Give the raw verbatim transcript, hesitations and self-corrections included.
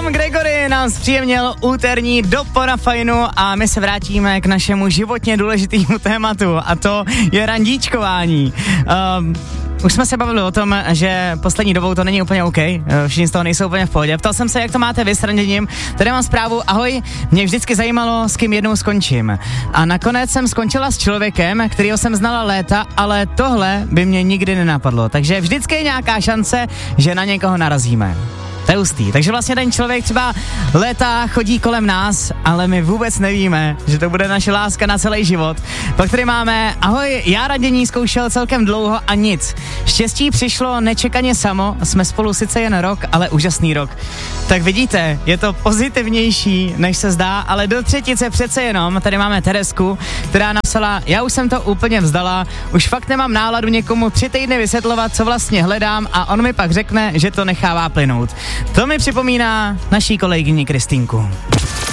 Gregory nám zpříjemnil úterní dopo na fajnu a my se vrátíme k našemu životně důležitému tématu a to je randíčkování. Um, Už jsme se bavili o tom, že poslední dobou to není úplně OK, všichni z toho nejsou úplně v pohodě. Ptal jsem se, jak to máte vy s randěním. Tady mám zprávu, ahoj, mě vždycky zajímalo, s kým jednou skončím. A nakonec jsem skončila s člověkem, kterýho jsem znala léta, ale tohle by mě nikdy nenapadlo. Takže vždycky je nějaká šance, že na někoho narazíme. To je hustý. Takže vlastně ten člověk třeba léta chodí kolem nás, ale my vůbec nevíme, že to bude naše láska na celý život. Pak tady máme, ahoj, já randění zkoušel celkem dlouho a nic. Štěstí přišlo nečekaně samo, jsme spolu sice jen rok, ale úžasný rok. Tak vidíte, je to pozitivnější, než se zdá, ale do třetice přece jenom. Tady máme Teresku, která napsala, já už jsem to úplně vzdala, už fakt nemám náladu někomu tři týdny vysvětlovat, co vlastně hledám a on mi pak řekne, že to nechává plynout. To mi připomíná naší kolegyni Kristýnku.